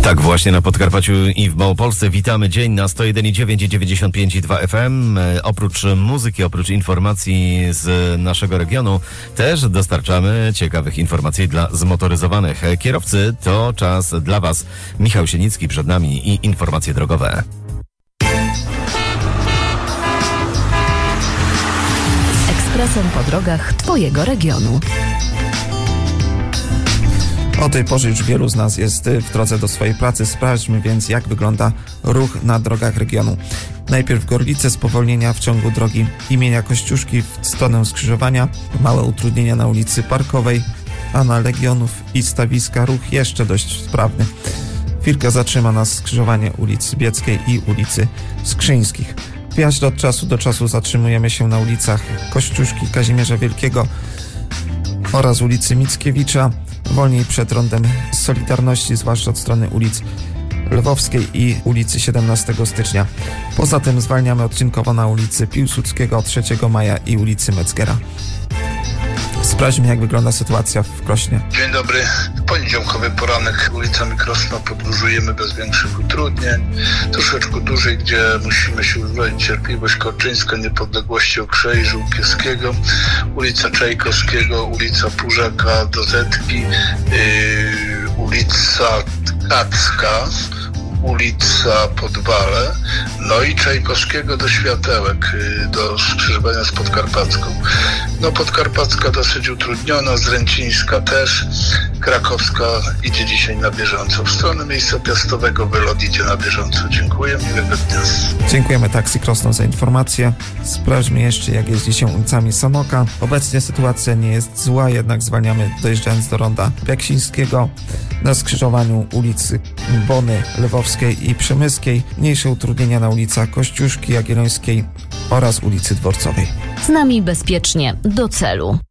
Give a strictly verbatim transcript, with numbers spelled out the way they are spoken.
Tak właśnie na Podkarpaciu i w Małopolsce. Witamy dzień na sto jeden i dziewięć i dziewięćdziesiąt pięć i dwa F M. E, oprócz muzyki, oprócz informacji z naszego regionu też dostarczamy ciekawych informacji dla zmotoryzowanych. E, kierowcy, to czas dla Was. Michał Sienicki przed nami i informacje drogowe. Ekspresem po drogach Twojego regionu. O tej porze już wielu z nas jest w drodze do swojej pracy. Sprawdźmy więc, jak wygląda ruch na drogach regionu. Najpierw w Gorlicy spowolnienia w ciągu drogi imienia Kościuszki w stronę skrzyżowania. Małe utrudnienia na ulicy Parkowej, a na Legionów i Stawiska ruch jeszcze dość sprawny. Chwilkę zatrzyma nas skrzyżowanie ulicy Bieckiej i ulicy Skrzyńskich. W Jaśle od czasu do czasu zatrzymujemy się na ulicach Kościuszki, Kazimierza Wielkiego oraz ulicy Mickiewicza. Wolniej przed rondem Solidarności, zwłaszcza od strony ulic Lwowskiej i ulicy siedemnastego stycznia. Poza tym zwalniamy odcinkowo na ulicy Piłsudskiego, trzeciego maja i ulicy Metzgera. Sprawdźmy, jak wygląda sytuacja w Krośnie. Dzień dobry. Poniedziałkowy poranek ulicami Krosna podróżujemy bez większych utrudnień. Troszeczkę dłużej, gdzie musimy się uzbroić cierpliwość. Korczyńska, Niepodległości, Okrzej, Żółkiewskiego, ulica Czajkowskiego, ulica Pużaka do Zetki, yy, ulica Kacka, ulica Podwale, no i Czajkowskiego do Światełek, do skrzyżowania z Podkarpacką. No Podkarpacka dosyć utrudniona, Zręcińska też, Krakowska idzie dzisiaj na bieżąco. W stronę miejsca Piastowego wylot idzie na bieżąco. Dziękuję, miłego dnia. Dziękujemy Taksi Krosno za informację. Sprawdźmy jeszcze, jak jeździ się ulicami Sanoka. Obecnie sytuacja nie jest zła, jednak zwalniamy dojeżdżając do ronda Beksińskiego na skrzyżowaniu ulicy Bony, Lwowskiej i Przemyskiej. Mniejsze utrudnienia na ulicach Kościuszki, Jagiellońskiej oraz ulicy Dworcowej. Z nami bezpiecznie do celu.